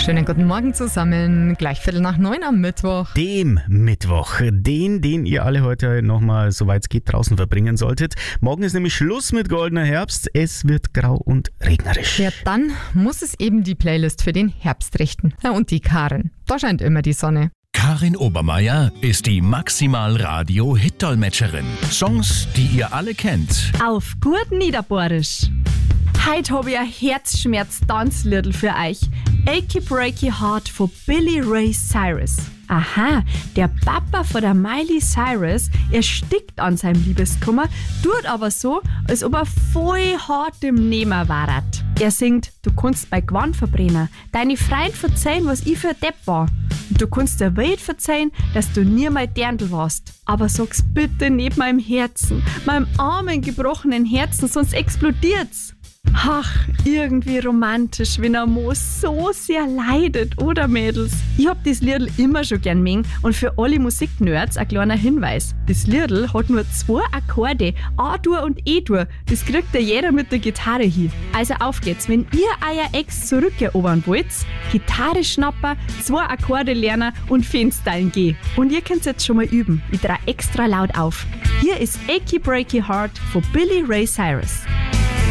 Schönen guten Morgen zusammen. Gleich 8:45 am Mittwoch. Dem Mittwoch, den ihr alle heute nochmal, soweit es geht, draußen verbringen solltet. Morgen ist nämlich Schluss mit goldener Herbst. Es wird grau und regnerisch. Ja, dann muss es eben die Playlist für den Herbst richten. Ja, und die Karin. Da scheint immer die Sonne. Karin Obermeier ist die Maximal-Radio-Hit-Dolmetscherin. Songs, die ihr alle kennt. Auf gut Niederbohrisch. Heute habe ich ein Herzschmerz-Tanzliedl für euch. Achy Breaky Heart von Billy Ray Cyrus. Aha, der Papa von der Miley Cyrus erstickt an seinem Liebeskummer, tut aber so, als ob er voll hart im Nehmer war. Er singt, du kannst bei Gwan verbrennen, deine Freund verzeihen, was ich für ein Depp war. Und du kannst der Welt verzeihen, dass du nie mal Dirndl warst. Aber sag's bitte nicht meinem Herzen, meinem armen, gebrochenen Herzen, sonst explodiert's. Ach, irgendwie romantisch, wenn ein Moos so sehr leidet, oder Mädels? Ich hab das Liedl immer schon gern mengen und für alle Musiknerds ein kleiner Hinweis. Das Liedl hat nur 2 Akkorde, A-Dur und E-Dur. Das kriegt ja jeder mit der Gitarre hin. Also auf geht's, wenn ihr euer Ex zurückerobern wollt, Gitarre schnappen, 2 Akkorde lernen und Fanstylen gehen. Und ihr könnt's jetzt schon mal üben. Ich trau extra laut auf. Hier ist Achy Breaky Heart von Billy Ray Cyrus.